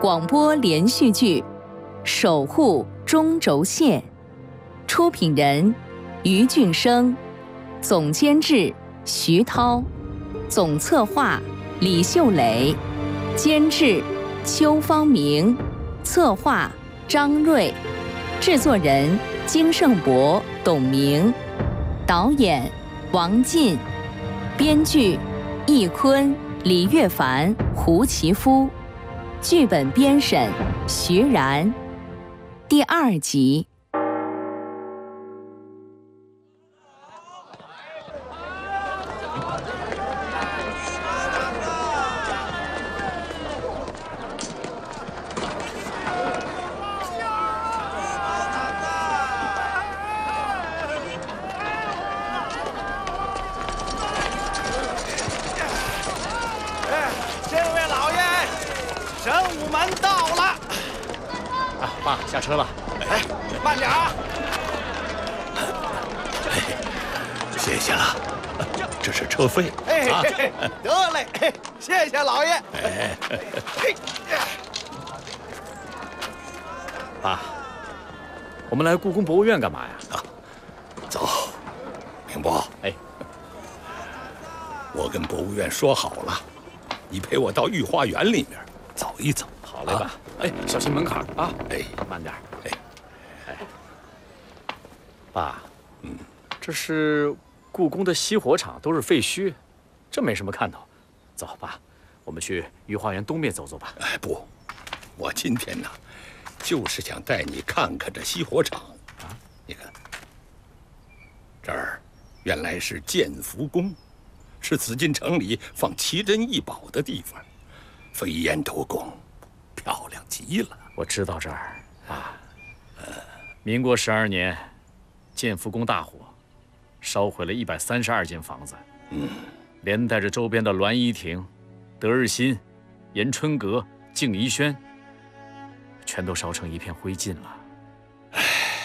广播连续剧《守护中轴线》，出品人于俊生，总监制徐涛，总策划李秀蕾，监制邱方明，策划张瑞，制作人金圣博、董明，导演王进，编剧易坤、李岳凡、胡其夫，剧本编审徐然。第2集。 爸，下车了。 哎，慢点啊！谢谢了，这是车费。 哎， 得嘞，谢谢老爷。 爸，我们来故宫博物院干嘛呀？ 走，明波。 哎， 我跟博物院说好了，你陪我到御花园里面走一走。 好嘞，爸。哎，小心门槛啊！ 哎， 慢点。哎，爸，这是故宫的熄火场，都是废墟，这没什么看头。走，爸，我们去御花园东面走走吧。 哎，不，我今天呢，就是想带你看看这熄火场啊。你看，这儿原来是建福宫，是紫禁城里放奇珍异宝的地方，飞檐斗拱。漂亮极了！ 我知道这儿啊，民国12年，建福宫大火，烧毁了132间房子，连带着周边的栾仪亭、德日新、延春阁、静怡轩，全都烧成一片灰烬了。 唉，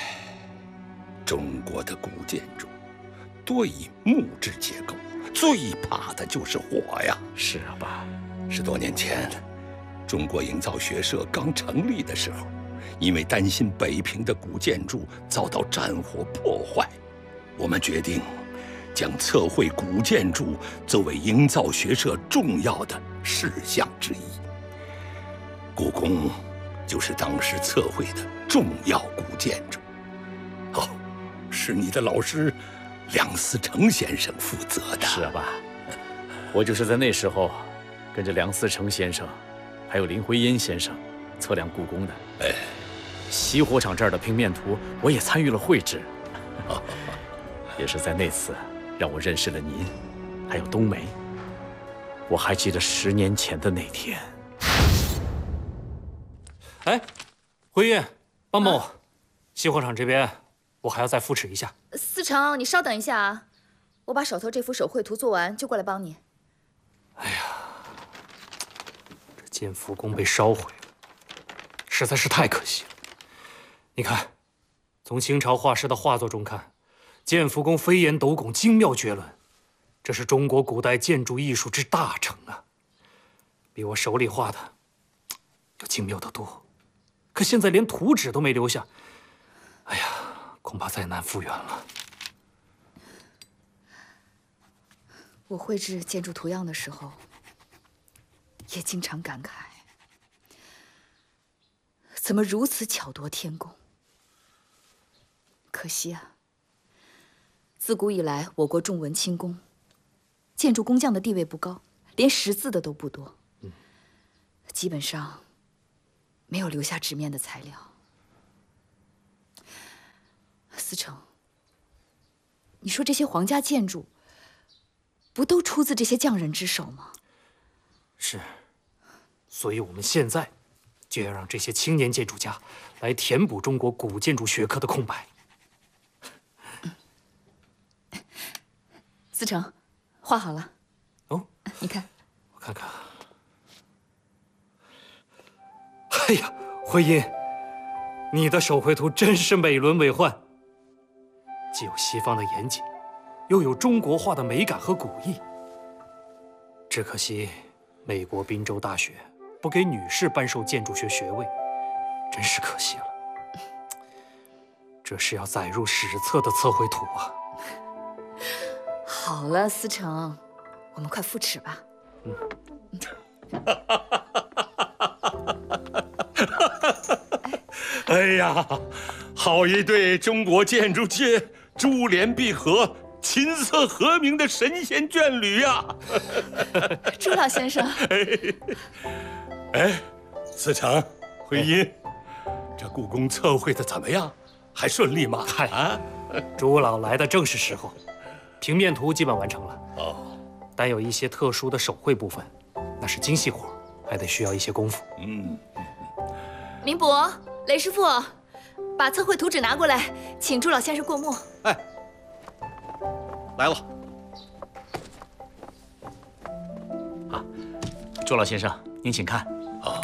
中国的古建筑多以木质结构，最怕的就是火呀。 是啊，爸。 10多年前。中国营造学社刚成立的时候，因为担心北平的古建筑遭到战火破坏，我们决定将测绘古建筑作为营造学社重要的事项之一。故宫就是当时测绘的重要古建筑。哦，是你的老师梁思成先生负责的。 是啊，爸，我就是在那时候跟着梁思成先生。还有林徽因先生测量故宫的，熄火场这儿的平面图，我也参与了绘制。也是在那次，让我认识了您，还有冬梅。我还记得10年前的那天。 哎，徽因，帮帮我，熄火场这边我还要再复审一下。 思成，你稍等一下啊，我把手头这幅手绘图做完就过来帮你。 哎呀。建福宫被烧毁了，实在是太可惜了。你看，从清朝画师的画作中看，建福宫飞檐斗拱，精妙绝伦，这是中国古代建筑艺术之大成啊，比我手里画的要精妙得多。可现在连图纸都没留下，哎呀，恐怕再难复原了。 我绘制建筑图样的时候，也经常感慨，怎么如此巧夺天工？可惜啊，自古以来，我国重文轻工，建筑工匠的地位不高，连识字的都不多，基本上没有留下纸面的材料。思成，你说这些皇家建筑，不都出自这些匠人之手吗？ 是。所以，我们现在就要让这些青年建筑家来填补中国古建筑学科的空白。 思成，画好了。 哦， 你看， 我看看。哎呀，徽因，你的手绘图真是美轮美奂，既有西方的严谨，又有中国画的美感和古意。只可惜，美国宾州大学不给女士颁授建筑学学位，真是可惜了。这是要载入史册的测绘图啊！ 好了，思成，我们快复齿吧。 哎呀，好一对中国建筑界珠联璧合、琴瑟和鸣的神仙眷侣呀！ 朱老先生， 哎，思成、慧音，这故宫测绘的怎么样？还顺利吗？ 啊，朱老来的正是时候，平面图基本完成了。 哦， 但有一些特殊的手绘部分，那是精细活，还得需要一些功夫。 明伯、雷师傅，把测绘图纸拿过来，请朱老先生过目。 哎，来了。 啊，朱老先生，您请看。 好。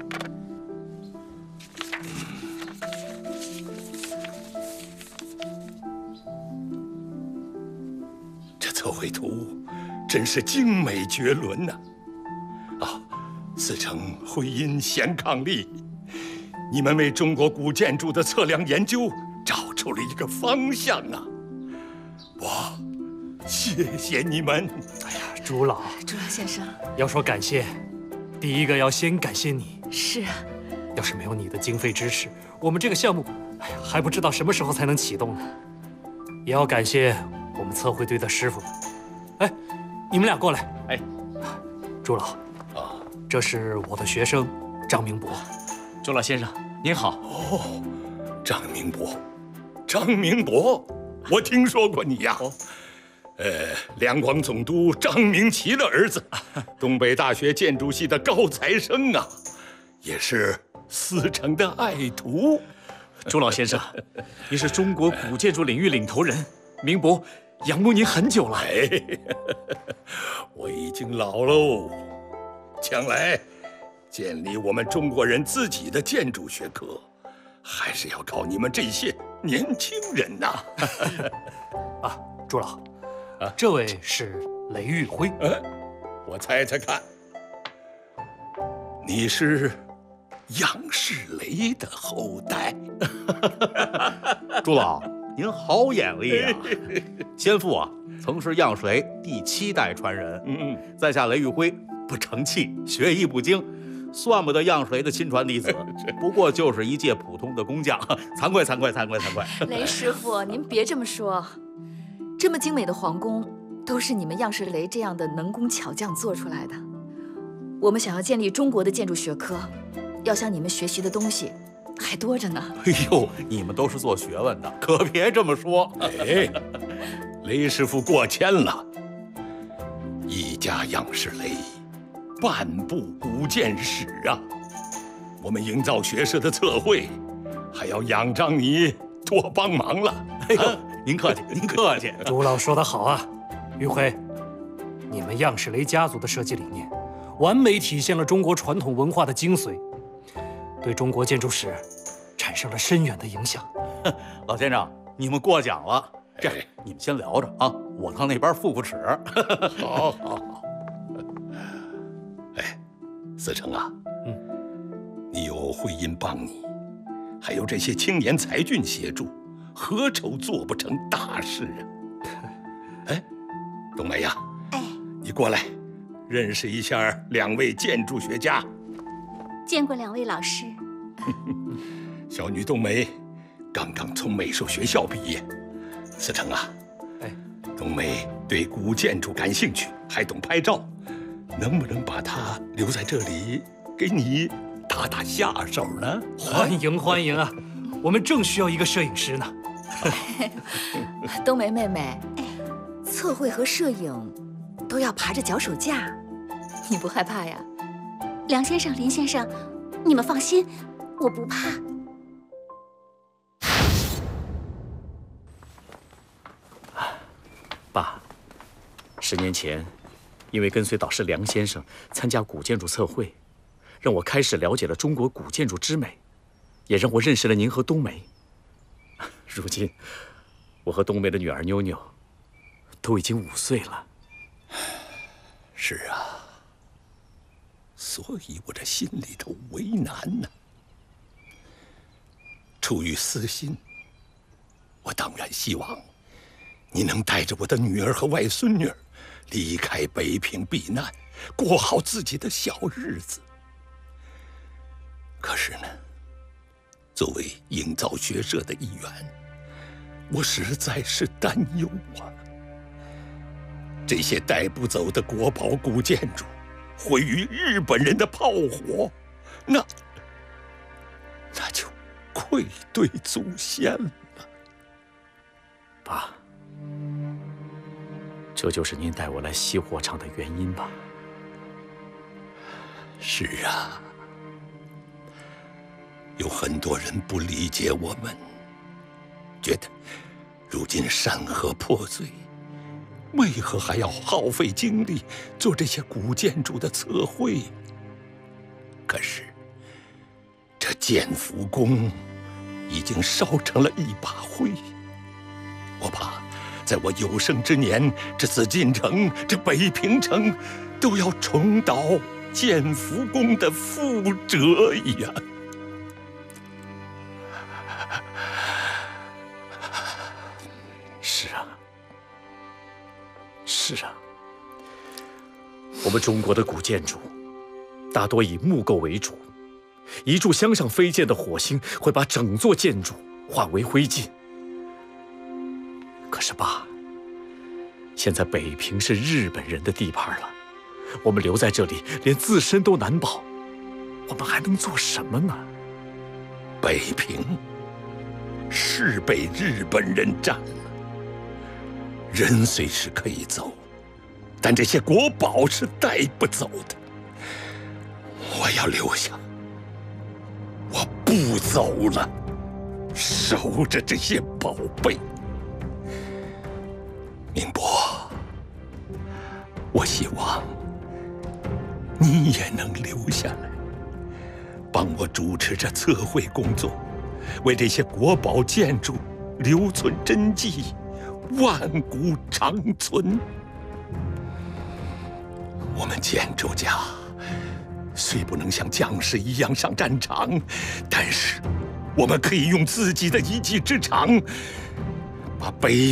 这测绘图真是精美绝伦呐！啊，思成、慧音、贤伉俪，你们为中国古建筑的测量研究找出了一个方向啊！哇，谢谢你们！ 哎呀，朱老先生， 要说感谢，第一个要先感谢你。 是啊， 要是没有你的经费支持，我们这个项目，哎呀，还不知道什么时候才能启动呢。也要感谢我们测绘队的师傅们。哎，你们俩过来。 哎， 朱老，这是我的学生张明博。 朱老先生，您好。 哦，张明博，张明博，我听说过你呀。两广总督张明奇的儿子，东北大学建筑系的高材生啊，也是思成的爱徒。 朱老先生，您是中国古建筑领域领头人，明博仰慕您很久了。 哎，我已经老喽，将来建立我们中国人自己的建筑学科，还是要靠你们这些年轻人呐。 啊，朱老，这位是雷玉辉。 我猜猜看，你是样式雷的后代。 朱老，您好眼力啊！先父啊，曾是样式雷第7代传人。在下雷玉辉不成器，学艺不精，算不得样式雷的亲传弟子，不过就是一介普通的工匠。惭愧。 雷师傅，您别这么说，这么精美的皇宫，都是你们样式雷这样的能工巧匠做出来的。我们想要建立中国的建筑学科，要向你们学习的东西还多着呢。 哎呦，你们都是做学问的，可别这么说。 哎，雷师傅过谦了。一家样式雷，半部古建史啊。我们营造学社的测绘，还要仰仗你多帮忙了。 哎呦，您客气。 朱老说得好啊，玉辉，你们样式雷家族的设计理念，完美体现了中国传统文化的精髓，对中国建筑史产生了深远的影响。 老先生，你们过奖了。这样，你们先聊着啊，我到那边复齿。 好。哎，思成啊，你有慧音帮你，还有这些青年才俊协助，何愁做不成大事啊？哎，冬梅呀，你过来，认识一下2位建筑学家。 见过2位老师。 小女冬梅刚刚从美术学校毕业。思成啊，冬梅对古建筑感兴趣，还懂拍照，能不能把她留在这里，给你打打下手呢？ 欢迎啊！我们正需要一个摄影师呢。 冬梅妹妹，测绘和摄影都要爬着脚手架，你不害怕呀？ 梁先生、林先生，你们放心，我不怕。 爸，10年前，因为跟随导师梁先生参加古建筑测绘，让我开始了解了中国古建筑之美，也让我认识了您和冬梅。如今，我和冬梅的女儿妞妞都已经5岁了。 是啊， 所以我这心里头为难呢。出于私心，我当然希望你能带着我的女儿和外孙女离开北平避难，过好自己的小日子。可是呢，作为营造学社的一员，我实在是担忧啊。这些带不走的国宝古建筑，毁于日本人的炮火，那就愧对祖先了。 爸，这就是您带我来西火场的原因吧？ 是啊，有很多人不理解我们，觉得如今山河破碎，为何还要耗费精力做这些古建筑的测绘？可是，这建福宫已经烧成了一把灰。我怕，在我有生之年，这紫禁城、这北平城，都要重蹈建福宫的覆辙呀！ 是啊，是啊，我们中国的古建筑大多以木构为主，一炷香上飞溅的火星会把整座建筑化为灰烬。可是爸，现在北平是日本人的地盘了，我们留在这里连自身都难保，我们还能做什么呢？ 北平是被日本人占了，人虽是可以走，但这些国宝是带不走的。我要留下，我不走了，守着这些宝贝。明伯，我希望你也能留下来，帮我主持这测绘工作，为这些国宝建筑留存真迹，万古长存。我们建筑家虽不能像将士一样上战场，但是我们可以用自己的一技之长，把北